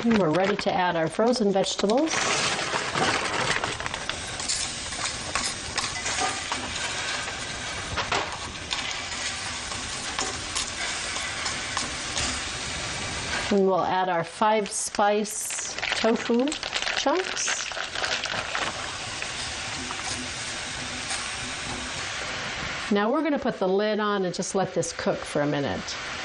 And we're ready to add our frozen vegetables. And we'll add our 5-spice tofu chunks. Now we're going to put the lid on and just let this cook for a minute.